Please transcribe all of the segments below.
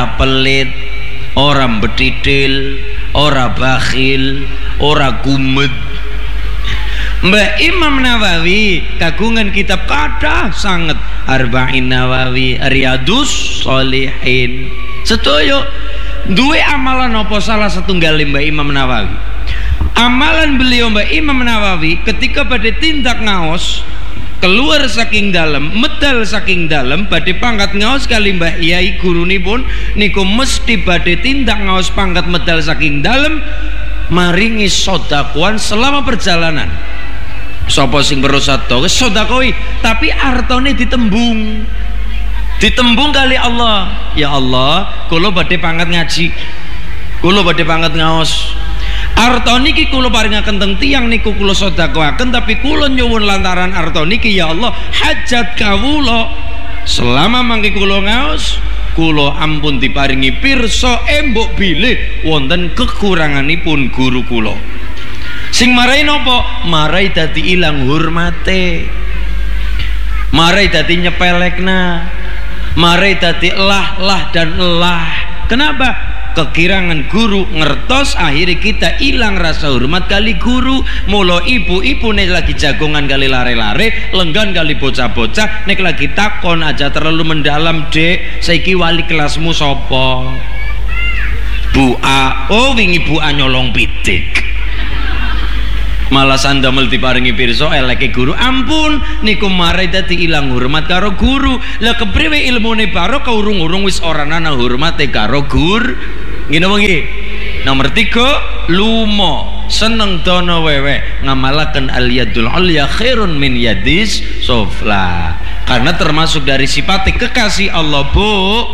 ora pelit, ora betidil, ora bakhil, ora gumet. Mbah Imam Nawawi kagungan kitab kathah sanget, Arba'in Nawawi, Riyadhus Shalihin. Sedaya duwe amalan apa salah setunggal Mbah Imam Nawawi. Amalan beliau Mbah Imam Nawawi ketika badhe tindak ngaos keluar saking dalam, medal saking dalam, badhe pangkat ngaos kali Mbah Yai gurunipun niku mesti badhe tindak ngaos pangkat medal saking dalam, maringi sodakuan selama perjalanan. Sapa sing perlu sedekah tapi artone ditembung kali Allah. Ya Allah, kula badhe pangkat ngaji, kula badhe pangkat ngaos, arta niki kula paringaken teng tiyang niku kula sedekahaken, tapi kula nyuwun lantaran arta niki ya Allah hajat kawula selama mangke kula ngaos, kula ampun diparingi pirsa embok bilih wonten kekuranganipun guru kula. Sing marai napa? Marai dadi ilang hormate, marai dadi nyepelekna, marai dadi lah dan elah. Kenapa? Kekirangan guru ngertos akhirnya kita hilang rasa hormat kali guru. Mula ibu-ibu nek lagi jagongan kali lare-lare, lenggan kali bocah-bocah, nek lagi takon aja terlalu mendalam, Dek, saiki wali kelasmu sapa? Bu A. Oh wingi Bu A nyolong pitik. Malah sandamel diparingi pirsa eleke guru, ampun niku marai dadi ilang hormat karo guru. Lah kepriwe ilmune barokah urung-urung wis ora ana hormate karo gur. Ngene nggih. Nomor 3, lumo seneng dono wewe ngamalaken al yadul ulya khairun min yadis sufla. Karena termasuk dari sifat kekasih Allah, Bu,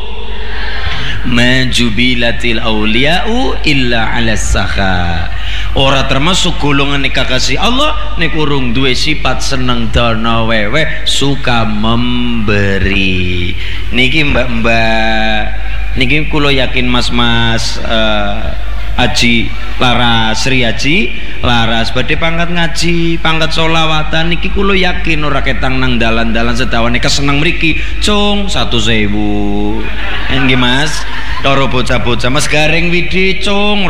majubilatil auliya'u illa 'alas sakha. Ora termasuk golongan kekasih Allah nek urung duwe sifat seneng dono wewe, suka memberi. Niki mbak-mbak, niki kula yakin mas-mas Aji Laras, Sri Aji Laras badhe pangkat ngaji, pangkat sholawatan niki kula yakin ora ketang nang dalan-dalan sedawane keseneng mriki, cung 1.000. Nggih Mas, karo bocah-bocah Mas Gareng Widi cung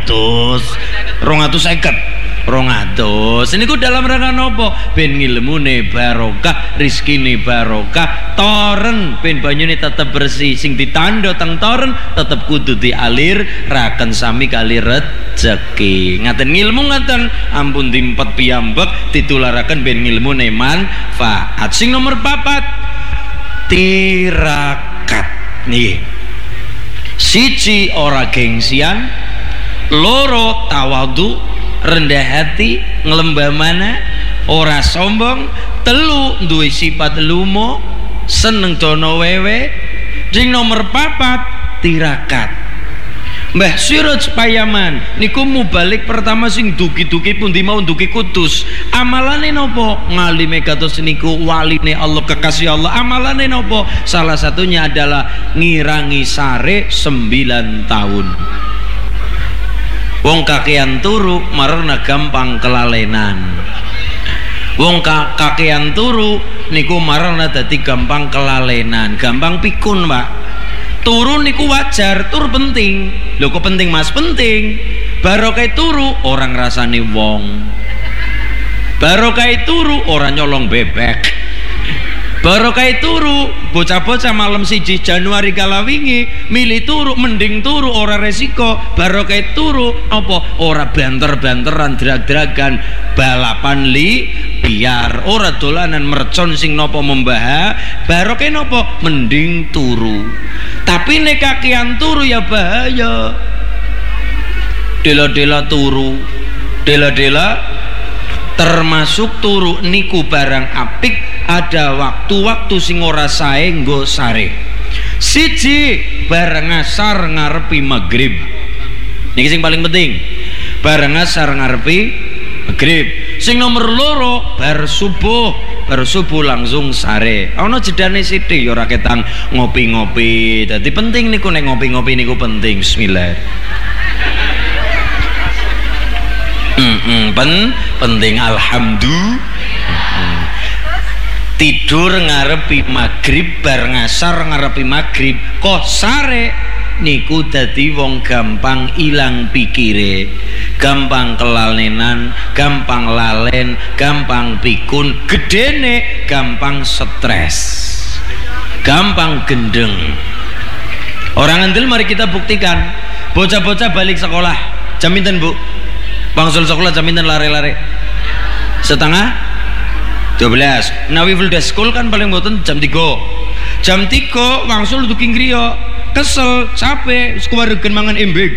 250 niku dalam rangka nopo? Ben ngilmune barokah, rizkine barokah, toren ben banyune tetep bersih, sing ditandha teng toren tetep kudu dialir raken sami kali rejeki. Ngaten ngilmu ngaten ampun dimpet piyambak ditularaken ben ngilmune manfaat. Sing nomor 4, tirakat nggih. Siji ora gengsian, loro tawadhu, rendah hati, ngelembah mana, ora sombong, telu duwe sifat lumo, seneng dono wewe. Sing nomor 4, tirakat. Mbah Siraj Payaman niku mubalik pertama sing dugi-dugi pundi mau dugi Kudus. Amalane nopo? Ngalime kados niku waline Allah, kekasih Allah. Amalane nopo? Salah satunya adalah ngirangi sare 9 tahun. Wong kakean turu marana gampang kelalenan. Wong kakean turu niku marana dadi gampang kelalenan, gampang pikun, Pak. Turu niku wajar, turu penting. Lho kok penting Mas? Penting. Barokah turu orang rasane wong. Barokah turu orang nyolong bebek. Barokah turu bocah-bocah malam 1 Januari kala wingi milih turu, mending turu ora resiko. Barokah turu apa? Ora banter-banteran, drag-dragan, balapan biar ora dolanan mercon sing nopo membahas. Barokah nopo? Mending turu. Tapi nek kakean turu ya bahaya. Dela-dela turu, dela-dela termasuk turu niku barang apik. Ada waktu-waktu sing ora sae nggo sare. Siji bareng asar ngarepi maghrib. Niki sing paling penting. Bareng asar ngarepi maghrib. Sing nomor 2 bar subuh langsung sare. Ana jedane sithik ya ora ketang ngopi-ngopi. Dadi penting niku nek ngopi-ngopi niku penting. Bismillah. Penting alhamdulillah. Tidur ngarepi maghrib, bar ngasar ngarepi maghrib, kok sare niku dadi wong gampang ilang pikire, gampang kelalenan, gampang lalen, gampang pikun, gedene gampang stres, gampang gendeng. Orang ngendel mari kita buktikan. Bocah-bocah balik sekolah jam pinten Bu? Wangsul sekolah jam pinten lare-lare? Setengah 12. Nawi full day school kan paling mboten jam 3. Jam 3 wangsul duking griya. Kesel, capek, sekuwaregen mangan MBG.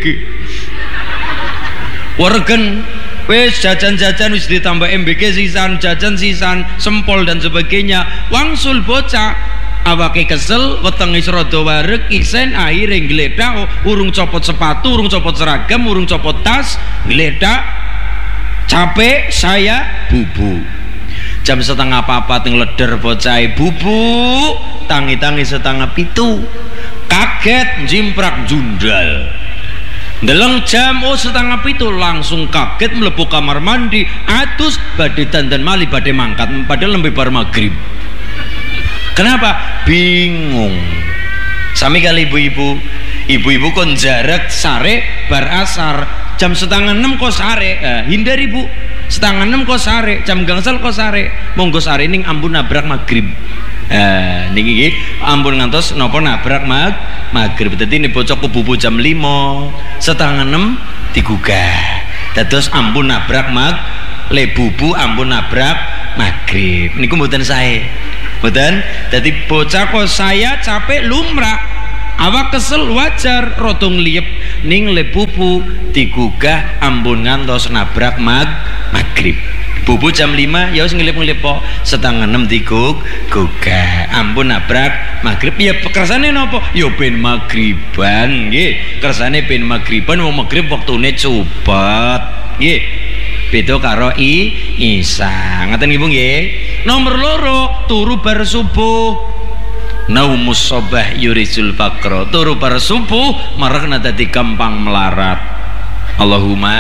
Waregen wis jajan-jajan wis ditambah MBG sisan, jajan sisan, sempol dan sebagainya. Wangsul bocah awake kesel, wetenge rada wareg, isen akhire gledak, urung copot sepatu, urung copot seragam, urung copot tas, gledak. Capek saya bubu. Jam setengah papat ngleder bocah bubu, tangi-tangi setengah 7. Kaget jimprak jundal. Deleng jam setengah 7 langsung kaget mlebu kamar mandi, atus badhe dandan malih badhe mangkat padahal lembe bar magrib. Kenapa? Bingung. Sami kali ibu-ibu kon jarak sare bar asar jam setengah 6 kok sare, hindari Bu. Setengah 6 kok sare, jam gangsal kok sare, monggo sare ning ampun nabrak magrib. Niki ampun ngantos napa nabrak magrib. Dadi ini bocah kububu jam 5, setengah 6 digugah. Dados ampun nabrak le bubu ampun nabrak magrib. Niku mboten sae. Mboten. Dadi bocah kok saya capek lumrah. Awak kesel wajar, rada ngliyep ning le bubu digugah ampun ngantos nabrak magrib. Bubu jam 5 ya wis ngelip-ngelip kok, setengah 6 digugah ampun nabrak magrib. Ya kersane napa? Ya ben magriban nggih. Kersane ben magriban, wong magrib wektune cepet nggih. Beda karo isa. Ngaten nggih Bu nggih. Nomor 2 turu bar subuh. Naumus sobah yurisul fakro, turu bar subuh marakna dadi gampang melarat. Allahumma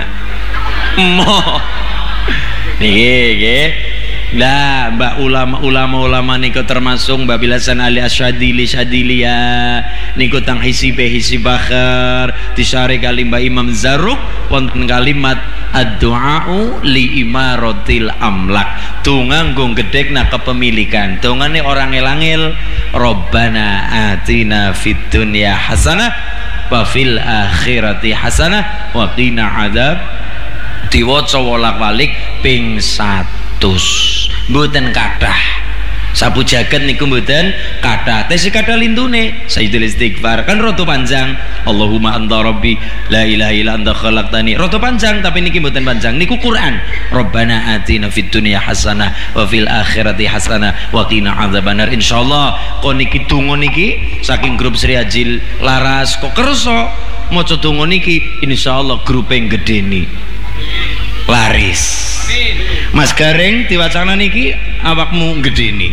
nggih. Lah mbak ulama niku termasuk Mbak Bilasan Ali Asyadili Syadilia niku tang hisibah disare kali Mbak Imam Zaruk wonten kalimat ad-du'a'u li imaratil amlak, donga nggo gedhekna kepemilikan. Dongane orang elangil Rabbana atina fid dunya hasanah wa fil akhirati hasanah wa qina adzab. Diwaca wolak-walik ping 100. Mboten kathah. Sapu jagat niku mboten kathah. Tesi kathah lintune Sayyidul Istighfar kan rada panjang. Allahumma anta rabbi la ilaha illa anta khalaqtani. Rada panjang tapi niki mboten panjang. Niku Quran. Rabbana atina fid dunya hasanah wa fil akhirati hasanah wa qina adzabannar. Insyaallah kok niki donga niki saking grup Sri Ajil Laras kok kersa maca donga niki insyaallah grup yang gedeni. Laris. Mas Gareng diwacana niki awakmu gedeni.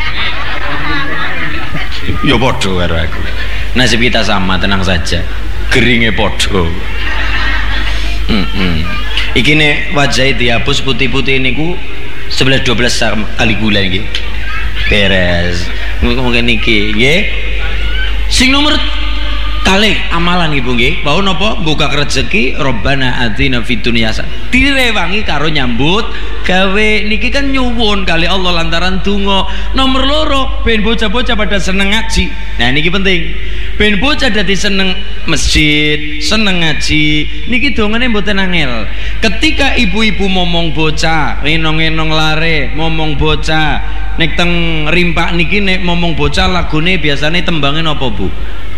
Ya padha karo aku. Nasib kita sama, tenang saja. Geringe padha. Iki nek wajahe dihapus putih-putih niku 11-12 kali gula niki. Beres. Mungkin niki nggih. Sing nomor kalih amalan ibu nggih bau napa buka rezeki Rabbana atina fid dunya direwangi karo nyambut gawe niki kan nyuwun kali Allah lantaran donga. Nomor 2 ben bocah-bocah pada seneng ngaji. Nah niki penting ben bocah dadi seneng masjid seneng ngaji niki dongane mboten angel. Ketika ibu-ibu momong bocah enong-enong lare momong bocah nek teng rimpak niki nek momong bocah lagune biasane tembangin apa Bu?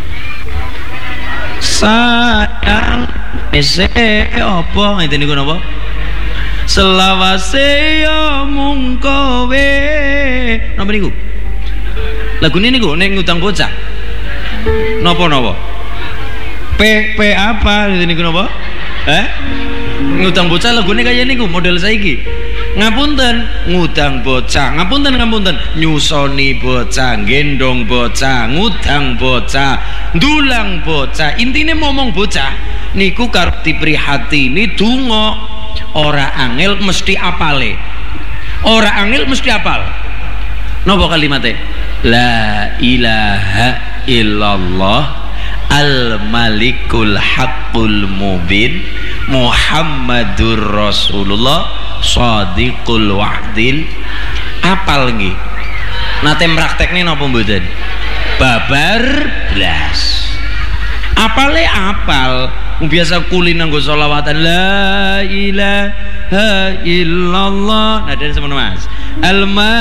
Sayang ese apa ngene niku napa selawase yo mung kowe napa niku lagune niku nek ngutang bocah napa p apa ngene niku napa ngutang bocah lagune kaya niku model saiki ngapunten ngutang bocah ngapunten nyusoni bocah gendong bocah ngutang bocah ndulang bocah intine momong bocah niku karep diprihatini donga ora angel mesti apale napa kalimate la ilaha illallah Al-Malikul Haqqul Mubin Muhammadur Rasulullah Shadiqul Wa'dil. Apal nggih? Nate praktekne napa mboten? Babar blas. Apale apal. Biasa kulin nganggo selawatan la ilaha illallah. Nah, dari semono Mas.